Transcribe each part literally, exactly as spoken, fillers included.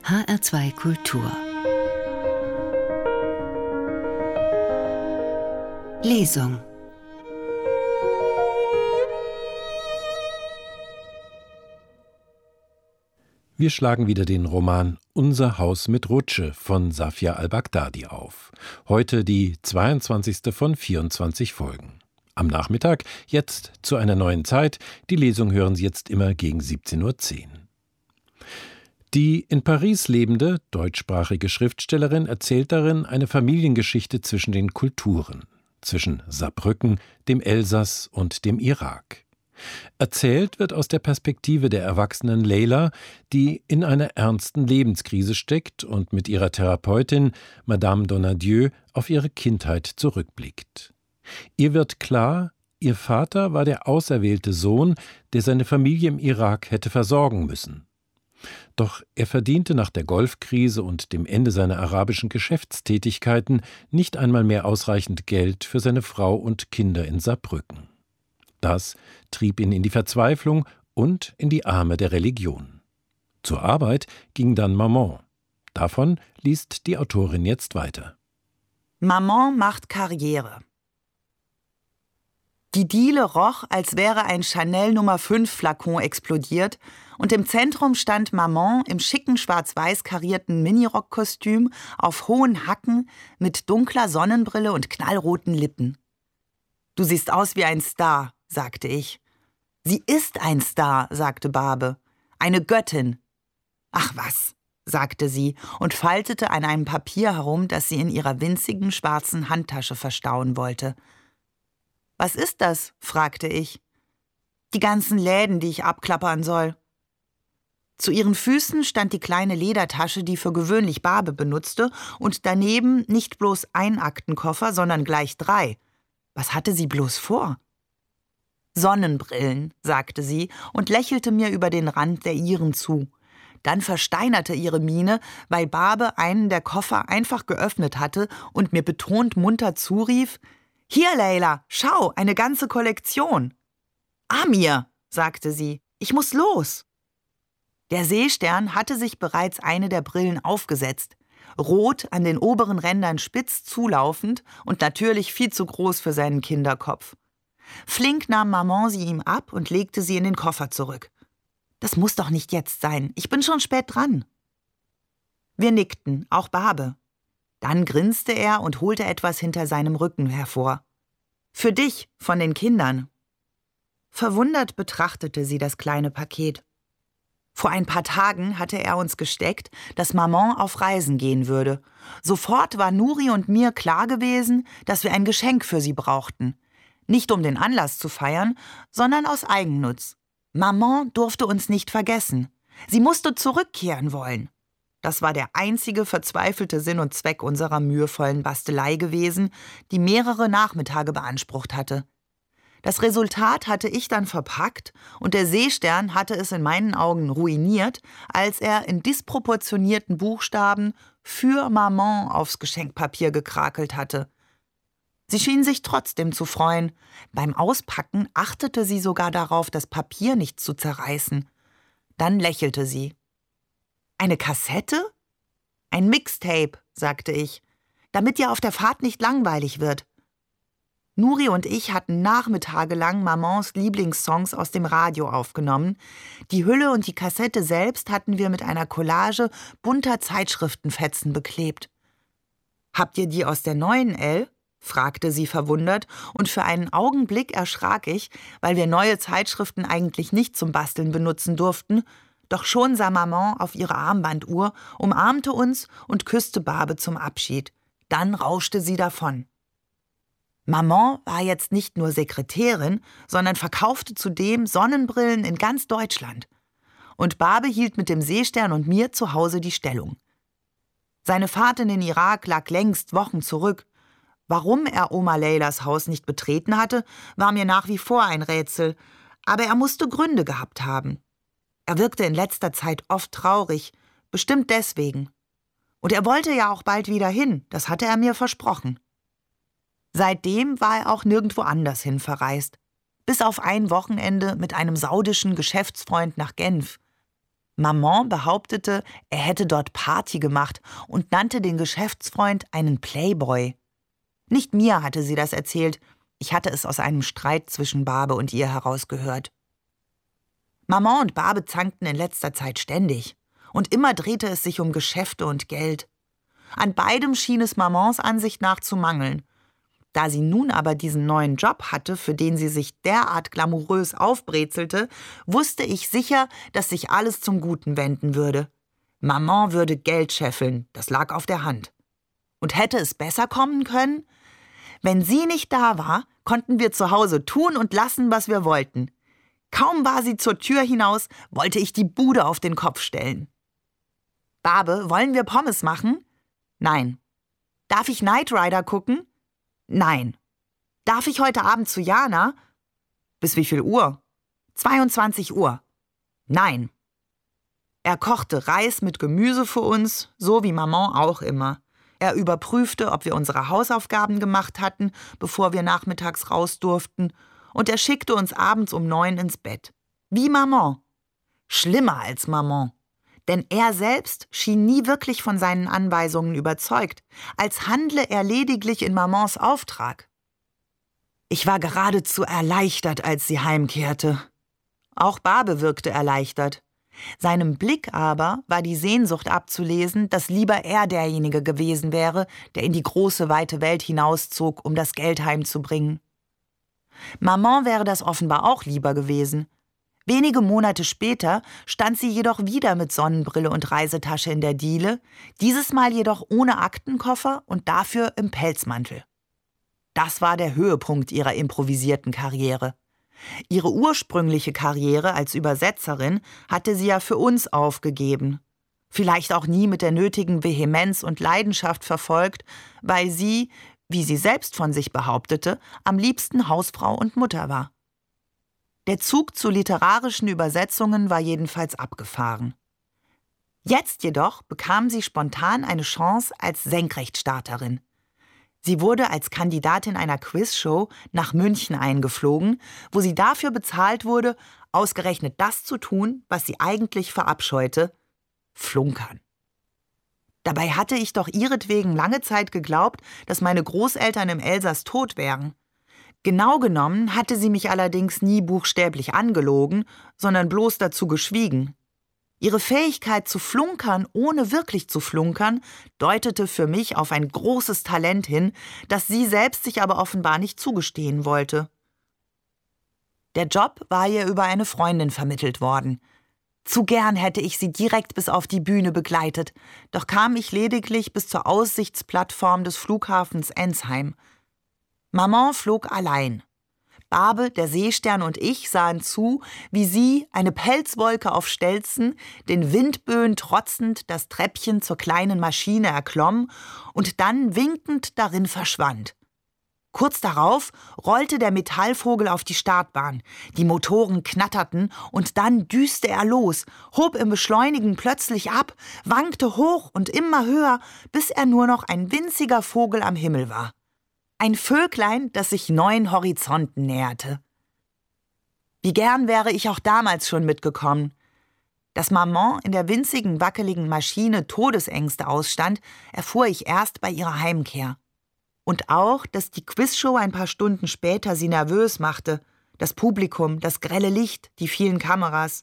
H R zwei Kultur Lesung. Wir schlagen wieder den Roman Unser Haus mit Rutsche von Safia al-Baghdadi auf. Heute die zweiundzwanzigste von vierundzwanzig Folgen. Am Nachmittag, jetzt zu einer neuen Zeit. Die Lesung hören Sie jetzt immer gegen siebzehn Uhr zehn. Die in Paris lebende, deutschsprachige Schriftstellerin erzählt darin eine Familiengeschichte zwischen den Kulturen, zwischen Saarbrücken, dem Elsass und dem Irak. Erzählt wird aus der Perspektive der erwachsenen Leila, die in einer ernsten Lebenskrise steckt und mit ihrer Therapeutin Madame Donadieu auf ihre Kindheit zurückblickt. Ihr wird klar, ihr Vater war der auserwählte Sohn, der seine Familie im Irak hätte versorgen müssen. Doch er verdiente nach der Golfkrise und dem Ende seiner arabischen Geschäftstätigkeiten nicht einmal mehr ausreichend Geld für seine Frau und Kinder in Saarbrücken. Das trieb ihn in die Verzweiflung und in die Arme der Religion. Zur Arbeit ging dann Maman. Davon liest die Autorin jetzt weiter. Maman macht Karriere. Die Diele roch, als wäre ein Chanel Nummer fünf Flakon explodiert, und im Zentrum stand Maman im schicken schwarz-weiß karierten Minirock-Kostüm auf hohen Hacken mit dunkler Sonnenbrille und knallroten Lippen. »Du siehst aus wie ein Star«, sagte ich. »Sie ist ein Star«, sagte Barbe. »Eine Göttin.« »Ach was«, sagte sie und faltete an einem Papier herum, das sie in ihrer winzigen schwarzen Handtasche verstauen wollte. »Was ist das?« fragte ich. »Die ganzen Läden, die ich abklappern soll.« Zu ihren Füßen stand die kleine Ledertasche, die für gewöhnlich Barbe benutzte, und daneben nicht bloß ein Aktenkoffer, sondern gleich drei. Was hatte sie bloß vor? »Sonnenbrillen«, sagte sie und lächelte mir über den Rand der ihren zu. Dann versteinerte ihre Miene, weil Barbe einen der Koffer einfach geöffnet hatte und mir betont munter zurief: »Hier, Leila, schau, eine ganze Kollektion.« »Amir«, sagte sie, »ich muss los.« Der Seestern hatte sich bereits eine der Brillen aufgesetzt. Rot, an den oberen Rändern spitz zulaufend und natürlich viel zu groß für seinen Kinderkopf. Flink nahm Maman sie ihm ab und legte sie in den Koffer zurück. »Das muss doch nicht jetzt sein, ich bin schon spät dran.« Wir nickten, auch Barbe. Dann grinste er und holte etwas hinter seinem Rücken hervor. »Für dich, von den Kindern.« Verwundert betrachtete sie das kleine Paket. Vor ein paar Tagen hatte er uns gesteckt, dass Maman auf Reisen gehen würde. Sofort war Nuri und mir klar gewesen, dass wir ein Geschenk für sie brauchten. Nicht um den Anlass zu feiern, sondern aus Eigennutz. Maman durfte uns nicht vergessen. Sie musste zurückkehren wollen. Das war der einzige verzweifelte Sinn und Zweck unserer mühevollen Bastelei gewesen, die mehrere Nachmittage beansprucht hatte. Das Resultat hatte ich dann verpackt und der Seestern hatte es in meinen Augen ruiniert, als er in disproportionierten Buchstaben für Maman aufs Geschenkpapier gekrakelt hatte. Sie schien sich trotzdem zu freuen. Beim Auspacken achtete sie sogar darauf, das Papier nicht zu zerreißen. Dann lächelte sie. »Eine Kassette?« »Ein Mixtape«, sagte ich, »damit dir auf der Fahrt nicht langweilig wird.« Nuri und ich hatten nachmittagelang Mamans Lieblingssongs aus dem Radio aufgenommen. Die Hülle und die Kassette selbst hatten wir mit einer Collage bunter Zeitschriftenfetzen beklebt. »Habt ihr die aus der neuen Elle?« fragte sie verwundert, und für einen Augenblick erschrak ich, weil wir neue Zeitschriften eigentlich nicht zum Basteln benutzen durften. Doch schon sah Maman auf ihre Armbanduhr, umarmte uns und küsste Barbe zum Abschied. Dann rauschte sie davon. Maman war jetzt nicht nur Sekretärin, sondern verkaufte zudem Sonnenbrillen in ganz Deutschland. Und Barbe hielt mit dem Seestern und mir zu Hause die Stellung. Seine Fahrt in den Irak lag längst Wochen zurück. Warum er Oma Leilas Haus nicht betreten hatte, war mir nach wie vor ein Rätsel, aber er musste Gründe gehabt haben. Er wirkte in letzter Zeit oft traurig, bestimmt deswegen. Und er wollte ja auch bald wieder hin, das hatte er mir versprochen. Seitdem war er auch nirgendwo anders hin verreist, bis auf ein Wochenende mit einem saudischen Geschäftsfreund nach Genf. Maman behauptete, er hätte dort Party gemacht und nannte den Geschäftsfreund einen Playboy. Nicht mir hatte sie das erzählt, ich hatte es aus einem Streit zwischen Barbe und ihr herausgehört. Maman und Barbe zankten in letzter Zeit ständig. Und immer drehte es sich um Geschäfte und Geld. An beidem schien es Mamans Ansicht nach zu mangeln. Da sie nun aber diesen neuen Job hatte, für den sie sich derart glamourös aufbrezelte, wusste ich sicher, dass sich alles zum Guten wenden würde. Maman würde Geld scheffeln, das lag auf der Hand. Und hätte es besser kommen können? Wenn sie nicht da war, konnten wir zu Hause tun und lassen, was wir wollten. Kaum war sie zur Tür hinaus, wollte ich die Bude auf den Kopf stellen. Barbe, wollen wir Pommes machen? Nein. Darf ich Knight Rider gucken? Nein. Darf ich heute Abend zu Jana? Bis wie viel Uhr? zweiundzwanzig Uhr. Nein. Er kochte Reis mit Gemüse für uns, so wie Maman auch immer. Er überprüfte, ob wir unsere Hausaufgaben gemacht hatten, bevor wir nachmittags raus durften, und er schickte uns abends um neun ins Bett. Wie Maman. Schlimmer als Maman. Denn er selbst schien nie wirklich von seinen Anweisungen überzeugt, als handle er lediglich in Mamans Auftrag. Ich war geradezu erleichtert, als sie heimkehrte. Auch Barbe wirkte erleichtert. Seinem Blick aber war die Sehnsucht abzulesen, dass lieber er derjenige gewesen wäre, der in die große, weite Welt hinauszog, um das Geld heimzubringen. Maman wäre das offenbar auch lieber gewesen. Wenige Monate später stand sie jedoch wieder mit Sonnenbrille und Reisetasche in der Diele, dieses Mal jedoch ohne Aktenkoffer und dafür im Pelzmantel. Das war der Höhepunkt ihrer improvisierten Karriere. Ihre ursprüngliche Karriere als Übersetzerin hatte sie ja für uns aufgegeben. Vielleicht auch nie mit der nötigen Vehemenz und Leidenschaft verfolgt, weil sie, wie sie selbst von sich behauptete, am liebsten Hausfrau und Mutter war. Der Zug zu literarischen Übersetzungen war jedenfalls abgefahren. Jetzt jedoch bekam sie spontan eine Chance als Senkrechtstarterin. Sie wurde als Kandidatin einer Quizshow nach München eingeflogen, wo sie dafür bezahlt wurde, ausgerechnet das zu tun, was sie eigentlich verabscheute: Flunkern. Dabei hatte ich doch ihretwegen lange Zeit geglaubt, dass meine Großeltern im Elsass tot wären. Genau genommen hatte sie mich allerdings nie buchstäblich angelogen, sondern bloß dazu geschwiegen. Ihre Fähigkeit zu flunkern, ohne wirklich zu flunkern, deutete für mich auf ein großes Talent hin, das sie selbst sich aber offenbar nicht zugestehen wollte. Der Job war ihr über eine Freundin vermittelt worden. Zu gern hätte ich sie direkt bis auf die Bühne begleitet, doch kam ich lediglich bis zur Aussichtsplattform des Flughafens Ensheim. Maman flog allein. Barbe, der Seestern und ich sahen zu, wie sie, eine Pelzwolke auf Stelzen, den Windböen trotzend das Treppchen zur kleinen Maschine erklomm und dann winkend darin verschwand. Kurz darauf rollte der Metallvogel auf die Startbahn, die Motoren knatterten und dann düste er los, hob im Beschleunigen plötzlich ab, wankte hoch und immer höher, bis er nur noch ein winziger Vogel am Himmel war. Ein Vöglein, das sich neuen Horizonten näherte. Wie gern wäre ich auch damals schon mitgekommen. Dass Maman in der winzigen, wackeligen Maschine Todesängste ausstand, erfuhr ich erst bei ihrer Heimkehr. Und auch, dass die Quizshow ein paar Stunden später sie nervös machte. Das Publikum, das grelle Licht, die vielen Kameras.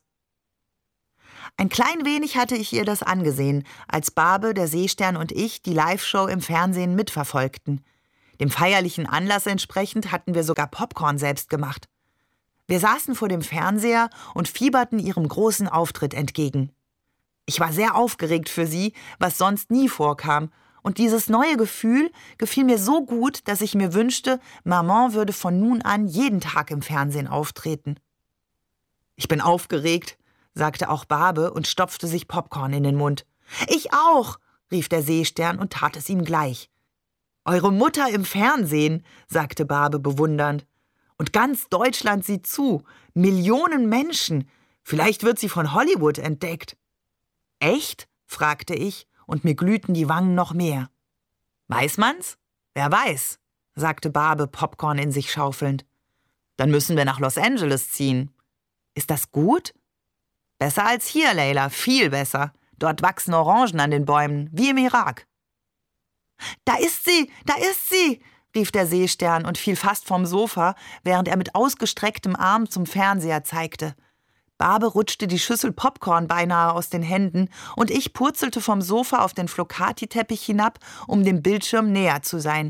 Ein klein wenig hatte ich ihr das angesehen, als Barbe, der Seestern und ich die Live-Show im Fernsehen mitverfolgten. Dem feierlichen Anlass entsprechend hatten wir sogar Popcorn selbst gemacht. Wir saßen vor dem Fernseher und fieberten ihrem großen Auftritt entgegen. Ich war sehr aufgeregt für sie, was sonst nie vorkam, und dieses neue Gefühl gefiel mir so gut, dass ich mir wünschte, Maman würde von nun an jeden Tag im Fernsehen auftreten. »Ich bin aufgeregt«, sagte auch Barbe und stopfte sich Popcorn in den Mund. »Ich auch«, rief der Seestern und tat es ihm gleich. »Eure Mutter im Fernsehen«, sagte Barbe bewundernd. »Und ganz Deutschland sieht zu. Millionen Menschen. Vielleicht wird sie von Hollywood entdeckt.« »Echt?«, fragte ich, und mir glühten die Wangen noch mehr. »Weiß man's? Wer weiß«, sagte Barbe, Popcorn in sich schaufelnd. »Dann müssen wir nach Los Angeles ziehen.« »Ist das gut?« »Besser als hier, Leila, viel besser. Dort wachsen Orangen an den Bäumen, wie im Irak.« »Da ist sie, da ist sie«, rief der Seestern und fiel fast vom Sofa, während er mit ausgestrecktem Arm zum Fernseher zeigte. Barbe rutschte die Schüssel Popcorn beinahe aus den Händen und ich purzelte vom Sofa auf den Flocati-Teppich hinab, um dem Bildschirm näher zu sein.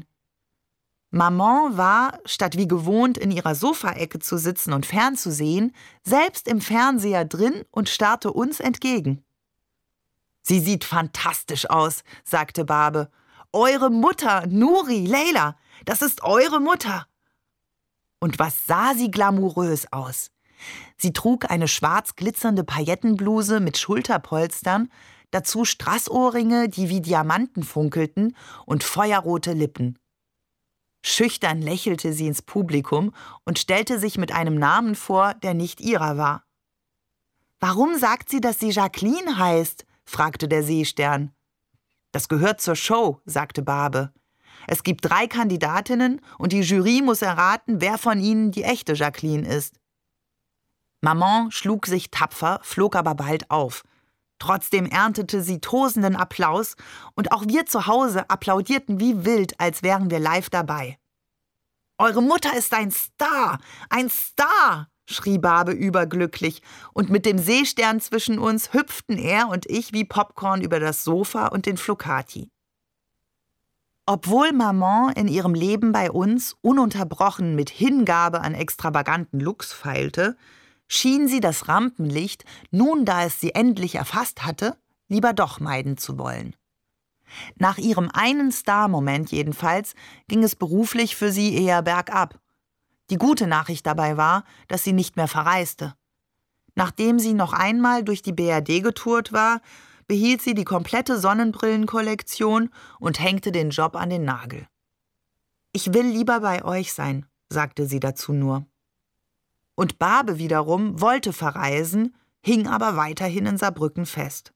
Maman war, statt wie gewohnt in ihrer Sofaecke zu sitzen und fernzusehen, selbst im Fernseher drin und starrte uns entgegen. »Sie sieht fantastisch aus«, sagte Barbe. »Eure Mutter, Nuri, Leila, das ist eure Mutter.« Und was sah sie glamourös aus. Sie trug eine schwarz glitzernde Paillettenbluse mit Schulterpolstern, dazu Straßohrringe, die wie Diamanten funkelten, und feuerrote Lippen. Schüchtern lächelte sie ins Publikum und stellte sich mit einem Namen vor, der nicht ihrer war. »Warum sagt sie, dass sie Jacqueline heißt?« fragte der Seestern. »Das gehört zur Show«, sagte Barbe. »Es gibt drei Kandidatinnen und die Jury muss erraten, wer von ihnen die echte Jacqueline ist.« Maman schlug sich tapfer, flog aber bald auf. Trotzdem erntete sie tosenden Applaus und auch wir zu Hause applaudierten wie wild, als wären wir live dabei. »Eure Mutter ist ein Star, ein Star«, schrie Barbe überglücklich, und mit dem Seestern zwischen uns hüpften er und ich wie Popcorn über das Sofa und den Flocati. Obwohl Maman in ihrem Leben bei uns ununterbrochen mit Hingabe an extravaganten Looks feilte, schien sie das Rampenlicht, nun da es sie endlich erfasst hatte, lieber doch meiden zu wollen. Nach ihrem einen Star-Moment jedenfalls ging es beruflich für sie eher bergab. Die gute Nachricht dabei war, dass sie nicht mehr verreiste. Nachdem sie noch einmal durch die B R D getourt war, behielt sie die komplette Sonnenbrillenkollektion und hängte den Job an den Nagel. »Ich will lieber bei euch sein«, sagte sie dazu nur. Und Barbe wiederum wollte verreisen, hing aber weiterhin in Saarbrücken fest.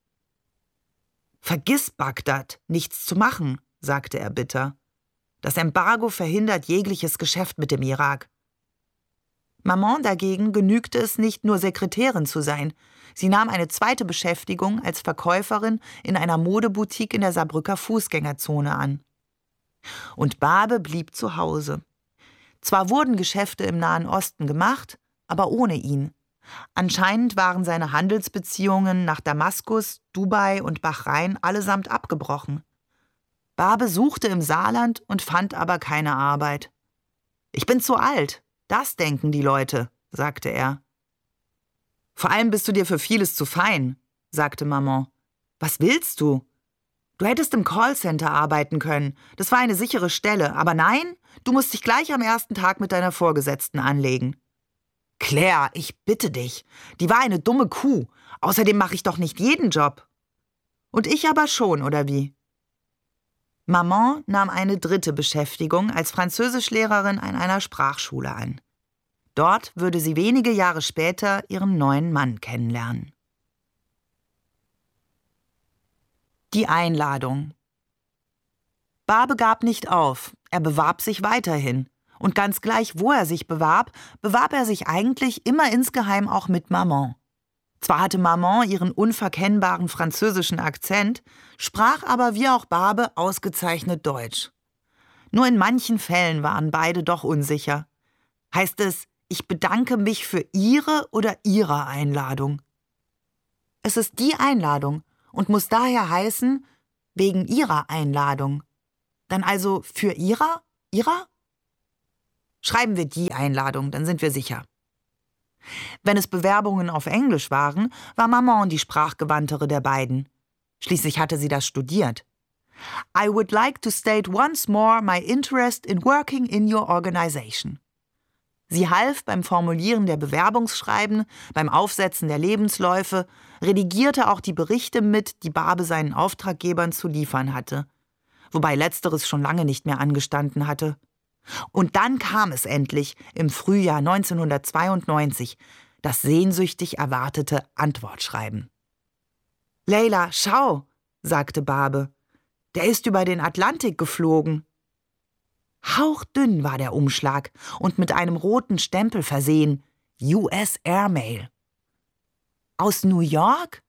»Vergiss Bagdad, nichts zu machen«, sagte er bitter. »Das Embargo verhindert jegliches Geschäft mit dem Irak.« Maman dagegen genügte es nicht, nur Sekretärin zu sein. Sie nahm eine zweite Beschäftigung als Verkäuferin in einer Modeboutique in der Saarbrücker Fußgängerzone an. Und Barbe blieb zu Hause. Zwar wurden Geschäfte im Nahen Osten gemacht, aber ohne ihn. Anscheinend waren seine Handelsbeziehungen nach Damaskus, Dubai und Bahrain allesamt abgebrochen. Barbe suchte im Saarland und fand aber keine Arbeit. »Ich bin zu alt, das denken die Leute«, sagte er. »Vor allem bist du dir für vieles zu fein«, sagte Maman. »Was willst du? Du hättest im Callcenter arbeiten können, das war eine sichere Stelle, aber nein, du musst dich gleich am ersten Tag mit deiner Vorgesetzten anlegen.« »Claire, ich bitte dich, die war eine dumme Kuh. Außerdem mache ich doch nicht jeden Job.« »Und ich aber schon, oder wie?« Maman nahm eine dritte Beschäftigung als Französischlehrerin an einer Sprachschule an. Dort würde sie wenige Jahre später ihren neuen Mann kennenlernen. Die Einladung. Barbe gab nicht auf, er bewarb sich weiterhin. Und ganz gleich, wo er sich bewarb, bewarb er sich eigentlich immer insgeheim auch mit Maman. Zwar hatte Maman ihren unverkennbaren französischen Akzent, sprach aber wie auch Barbe ausgezeichnet Deutsch. Nur in manchen Fällen waren beide doch unsicher. Heißt es, ich bedanke mich für Ihre oder Ihre Einladung? Es ist die Einladung und muss daher heißen, wegen Ihrer Einladung. Dann also für Ihrer? Ihrer? Schreiben wir die Einladung, dann sind wir sicher. Wenn es Bewerbungen auf Englisch waren, war Maman die sprachgewandtere der beiden. Schließlich hatte sie das studiert. I would like to state once more my interest in working in your organization. Sie half beim Formulieren der Bewerbungsschreiben, beim Aufsetzen der Lebensläufe, redigierte auch die Berichte mit, die Barbe seinen Auftraggebern zu liefern hatte. Wobei letzteres schon lange nicht mehr angestanden hatte. Und dann kam es endlich im Frühjahr neunzehnhundertzweiundneunzig, das sehnsüchtig erwartete Antwortschreiben. »Leila, schau«, sagte Barbe, »der ist über den Atlantik geflogen.« Hauchdünn war der Umschlag und mit einem roten Stempel versehen, U S Airmail. Aus New York?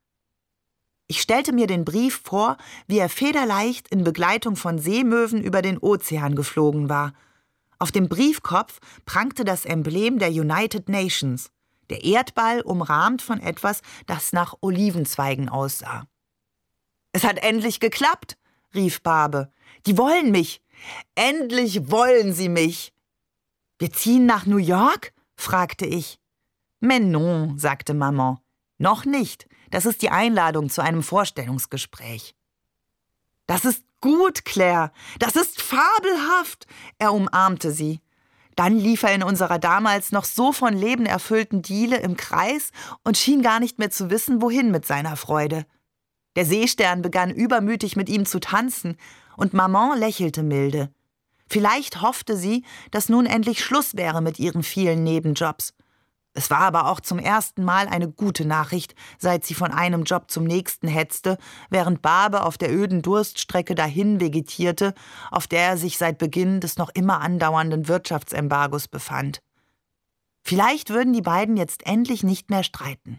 Ich stellte mir den Brief vor, wie er federleicht in Begleitung von Seemöwen über den Ozean geflogen war. Auf dem Briefkopf prangte das Emblem der United Nations, der Erdball umrahmt von etwas, das nach Olivenzweigen aussah. »Es hat endlich geklappt«, rief Barbe. »Die wollen mich. Endlich wollen sie mich.« »Wir ziehen nach New York?« fragte ich. »Mais non«, sagte Maman. »Noch nicht. Das ist die Einladung zu einem Vorstellungsgespräch.« »Das ist gut, Claire. Das ist fabelhaft.« Er umarmte sie. Dann lief er in unserer damals noch so von Leben erfüllten Diele im Kreis und schien gar nicht mehr zu wissen, wohin mit seiner Freude. Der Seestern begann übermütig mit ihm zu tanzen, und Maman lächelte milde. Vielleicht hoffte sie, dass nun endlich Schluss wäre mit ihren vielen Nebenjobs. Es war aber auch zum ersten Mal eine gute Nachricht, seit sie von einem Job zum nächsten hetzte, während Barbe auf der öden Durststrecke dahin vegetierte, auf der er sich seit Beginn des noch immer andauernden Wirtschaftsembargos befand. Vielleicht würden die beiden jetzt endlich nicht mehr streiten.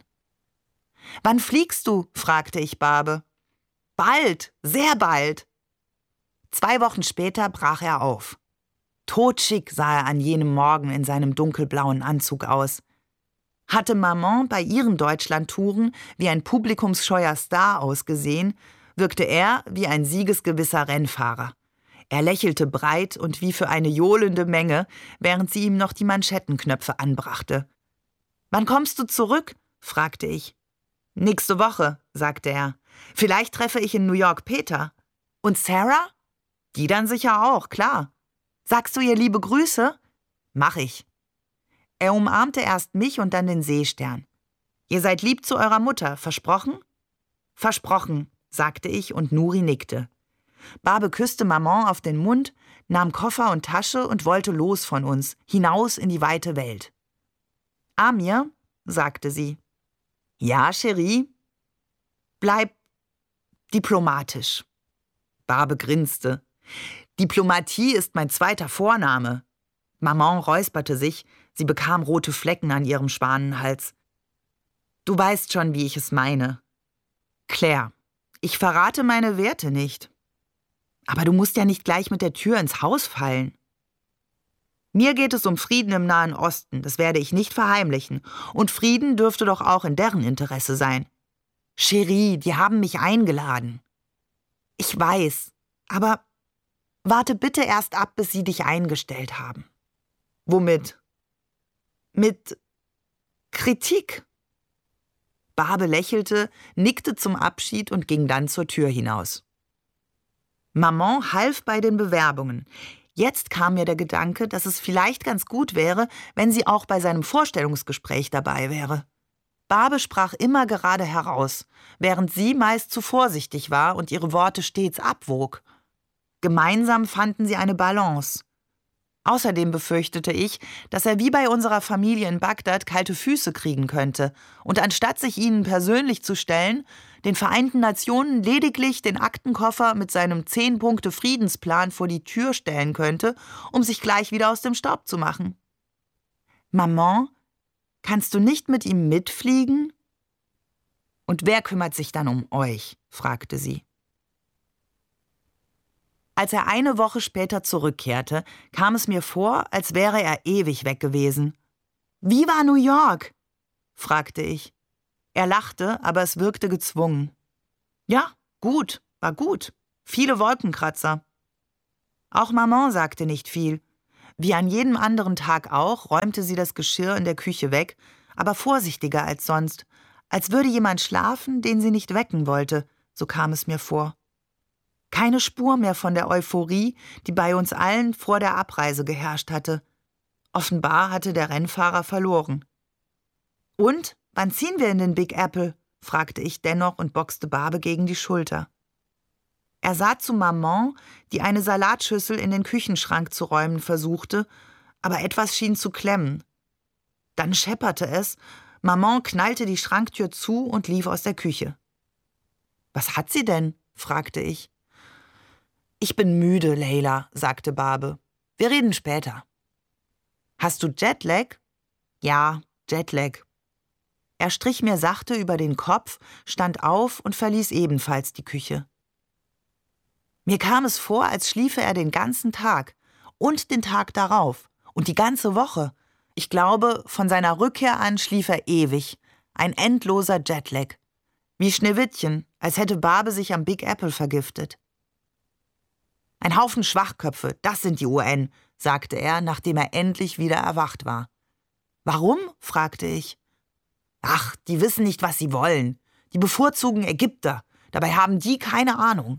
»Wann fliegst du?« fragte ich Barbe. »Bald, sehr bald.« Zwei Wochen später brach er auf. Totschick sah er an jenem Morgen in seinem dunkelblauen Anzug aus. Hatte Maman bei ihren Deutschlandtouren wie ein publikumsscheuer Star ausgesehen, wirkte er wie ein siegesgewisser Rennfahrer. Er lächelte breit und wie für eine johlende Menge, während sie ihm noch die Manschettenknöpfe anbrachte. »Wann kommst du zurück?« fragte ich. »Nächste Woche«, sagte er. »Vielleicht treffe ich in New York Peter. Und Sarah?« »Die dann sicher auch, klar. Sagst du ihr liebe Grüße?« »Mach ich.« Er umarmte erst mich und dann den Seestern. »Ihr seid lieb zu eurer Mutter, versprochen?« »Versprochen«, sagte ich und Nuri nickte. Barbe küsste Maman auf den Mund, nahm Koffer und Tasche und wollte los von uns, hinaus in die weite Welt. »Amir«, sagte sie. »Ja, Chérie?« »Bleib diplomatisch.« Barbe grinste. »Diplomatie ist mein zweiter Vorname.« Maman räusperte sich, sie bekam rote Flecken an ihrem Schwanenhals. »Du weißt schon, wie ich es meine.« »Claire, ich verrate meine Werte nicht.« »Aber du musst ja nicht gleich mit der Tür ins Haus fallen.« »Mir geht es um Frieden im Nahen Osten, das werde ich nicht verheimlichen. Und Frieden dürfte doch auch in deren Interesse sein.« »Chérie, die haben mich eingeladen.« »Ich weiß, aber warte bitte erst ab, bis sie dich eingestellt haben.« »Womit?« »Mit Kritik.« Barbe lächelte, nickte zum Abschied und ging dann zur Tür hinaus. Maman half bei den Bewerbungen. Jetzt kam mir der Gedanke, dass es vielleicht ganz gut wäre, wenn sie auch bei seinem Vorstellungsgespräch dabei wäre. Barbe sprach immer gerade heraus, während sie meist zu vorsichtig war und ihre Worte stets abwog. Gemeinsam fanden sie eine Balance. Außerdem befürchtete ich, dass er wie bei unserer Familie in Bagdad kalte Füße kriegen könnte und anstatt sich ihnen persönlich zu stellen, den Vereinten Nationen lediglich den Aktenkoffer mit seinem Zehn-Punkte-Friedensplan vor die Tür stellen könnte, um sich gleich wieder aus dem Staub zu machen. »Maman, kannst du nicht mit ihm mitfliegen?« »Und wer kümmert sich dann um euch?« fragte sie. Als er eine Woche später zurückkehrte, kam es mir vor, als wäre er ewig weg gewesen. »Wie war New York?« fragte ich. Er lachte, aber es wirkte gezwungen. »Ja, gut, war gut. Viele Wolkenkratzer.« Auch Maman sagte nicht viel. Wie an jedem anderen Tag auch, räumte sie das Geschirr in der Küche weg, aber vorsichtiger als sonst, als würde jemand schlafen, den sie nicht wecken wollte, so kam es mir vor. Keine Spur mehr von der Euphorie, die bei uns allen vor der Abreise geherrscht hatte. Offenbar hatte der Rennfahrer verloren. »Und, wann ziehen wir in den Big Apple?« fragte ich dennoch und boxte Barbe gegen die Schulter. Er sah zu Maman, die eine Salatschüssel in den Küchenschrank zu räumen versuchte, aber etwas schien zu klemmen. Dann schepperte es, Maman knallte die Schranktür zu und lief aus der Küche. »Was hat sie denn?« fragte ich. »Ich bin müde, Leila«, sagte Barbe. »Wir reden später.« »Hast du Jetlag?« »Ja, Jetlag.« Er strich mir sachte über den Kopf, stand auf und verließ ebenfalls die Küche. Mir kam es vor, als schliefe er den ganzen Tag und den Tag darauf und die ganze Woche. Ich glaube, von seiner Rückkehr an schlief er ewig, ein endloser Jetlag. Wie Schneewittchen, als hätte Barbe sich am Big Apple vergiftet. Ein Haufen Schwachköpfe, das sind die U N, sagte er, nachdem er endlich wieder erwacht war. Warum? Fragte ich. Ach, die wissen nicht, was sie wollen. Die bevorzugen Ägypter, dabei haben die keine Ahnung.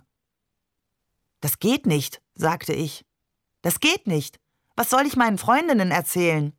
Das geht nicht, sagte ich. Das geht nicht. Was soll ich meinen Freundinnen erzählen?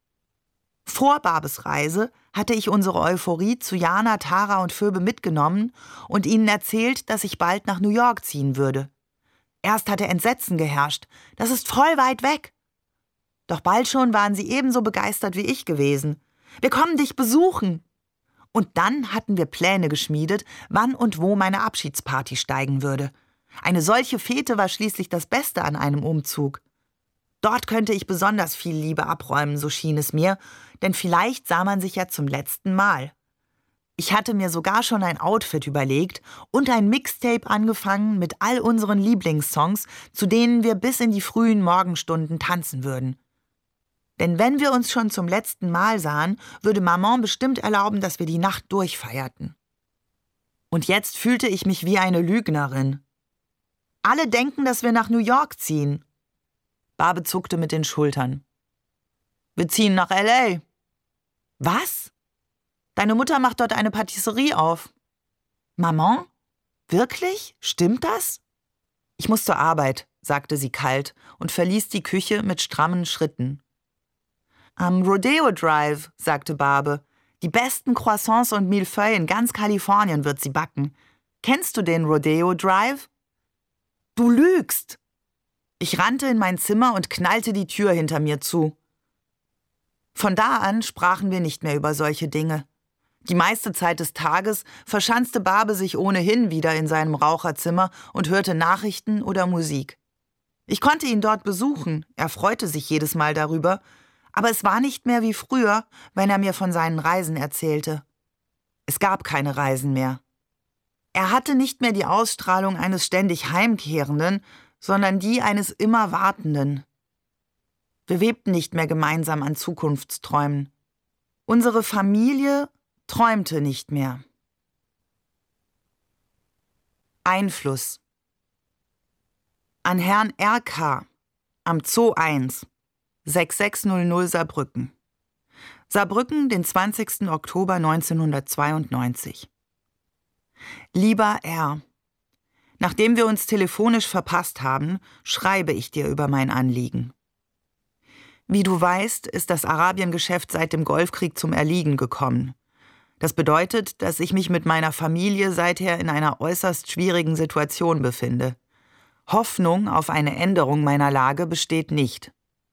Vor Barbes Reise hatte ich unsere Euphorie zu Jana, Tara und Phoebe mitgenommen und ihnen erzählt, dass ich bald nach New York ziehen würde. Erst hatte Entsetzen geherrscht. Das ist voll weit weg. Doch bald schon waren sie ebenso begeistert wie ich gewesen. Wir kommen dich besuchen. Und dann hatten wir Pläne geschmiedet, wann und wo meine Abschiedsparty steigen würde. Eine solche Fete war schließlich das Beste an einem Umzug. Dort könnte ich besonders viel Liebe abräumen, so schien es mir, denn vielleicht sah man sich ja zum letzten Mal. Ich hatte mir sogar schon ein Outfit überlegt und ein Mixtape angefangen mit all unseren Lieblingssongs, zu denen wir bis in die frühen Morgenstunden tanzen würden. Denn wenn wir uns schon zum letzten Mal sahen, würde Maman bestimmt erlauben, dass wir die Nacht durchfeierten. Und jetzt fühlte ich mich wie eine Lügnerin. Alle denken, dass wir nach New York ziehen. Barbe zuckte mit den Schultern. Wir ziehen nach L A. Was? Deine Mutter macht dort eine Patisserie auf. Maman? Wirklich? Stimmt das? Ich muss zur Arbeit, sagte sie kalt und verließ die Küche mit strammen Schritten. Am Rodeo Drive, sagte Barbe. Die besten Croissants und Millefeuilles in ganz Kalifornien wird sie backen. Kennst du den Rodeo Drive? Du lügst! Ich rannte in mein Zimmer und knallte die Tür hinter mir zu. Von da an sprachen wir nicht mehr über solche Dinge. Die meiste Zeit des Tages verschanzte Barbe sich ohnehin wieder in seinem Raucherzimmer und hörte Nachrichten oder Musik. Ich konnte ihn dort besuchen, er freute sich jedes Mal darüber, aber es war nicht mehr wie früher, wenn er mir von seinen Reisen erzählte. Es gab keine Reisen mehr. Er hatte nicht mehr die Ausstrahlung eines ständig Heimkehrenden, sondern die eines immer Wartenden. Wir webten nicht mehr gemeinsam an Zukunftsträumen. Unsere Familie träumte nicht mehr. Einfluss. An Herrn R K am Zoo eins, sechs sechs null null Saarbrücken. Saarbrücken, den zwanzigsten Oktober neunzehnhundertzweiundneunzig. Lieber R., nachdem wir uns telefonisch verpasst haben, schreibe ich dir über mein Anliegen. Wie du weißt, ist das Arabiengeschäft seit dem Golfkrieg zum Erliegen gekommen. Das bedeutet, dass ich mich mit meiner Familie seither in einer äußerst schwierigen Situation befinde. Hoffnung auf eine Änderung meiner Lage besteht nicht.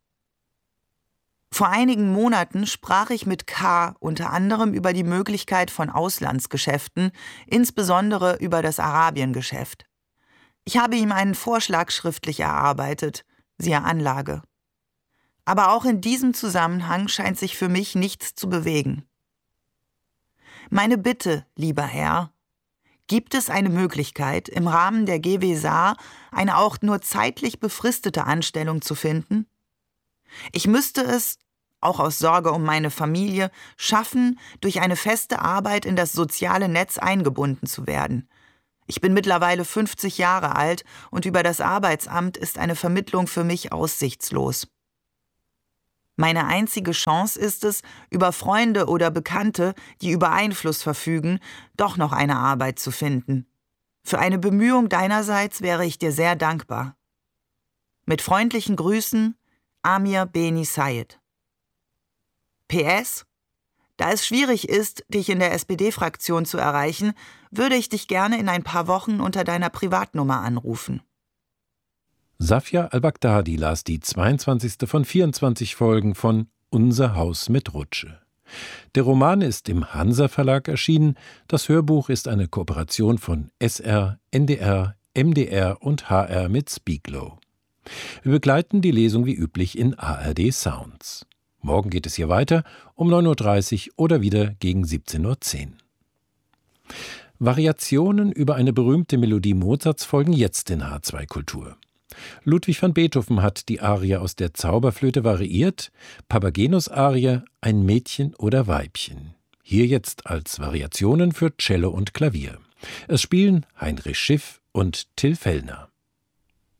Vor einigen Monaten sprach ich mit K. unter anderem über die Möglichkeit von Auslandsgeschäften, insbesondere über das Arabiengeschäft. Ich habe ihm einen Vorschlag schriftlich erarbeitet, siehe Anlage. Aber auch in diesem Zusammenhang scheint sich für mich nichts zu bewegen. Meine Bitte, lieber Herr, gibt es eine Möglichkeit, im Rahmen der G W Saar eine auch nur zeitlich befristete Anstellung zu finden? Ich müsste es, auch aus Sorge um meine Familie, schaffen, durch eine feste Arbeit in das soziale Netz eingebunden zu werden. Ich bin mittlerweile fünfzig Jahre alt und über das Arbeitsamt ist eine Vermittlung für mich aussichtslos. Meine einzige Chance ist es, über Freunde oder Bekannte, die über Einfluss verfügen, doch noch eine Arbeit zu finden. Für eine Bemühung deinerseits wäre ich dir sehr dankbar. Mit freundlichen Grüßen, Amir Beni Sayed. P S. Da es schwierig ist, dich in der S P D-Fraktion zu erreichen, würde ich dich gerne in ein paar Wochen unter deiner Privatnummer anrufen. Safia Al-Baghdadi las die zweiundzwanzigste von vierundzwanzig Folgen von Unser Haus mit Rutsche. Der Roman ist im Hansa Verlag erschienen. Das Hörbuch ist eine Kooperation von S R, N D R, M D R und H R mit Speaklow. Wir begleiten die Lesung wie üblich in A R D Sounds. Morgen geht es hier weiter um neun Uhr dreißig oder wieder gegen siebzehn Uhr zehn. Variationen über eine berühmte Melodie Mozarts folgen jetzt in H zwei Kultur. Ludwig van Beethoven hat die Arie aus der Zauberflöte variiert, Papagenos Arie Ein Mädchen oder Weibchen. Hier jetzt als Variationen für Cello und Klavier. Es spielen Heinrich Schiff und Till Fellner.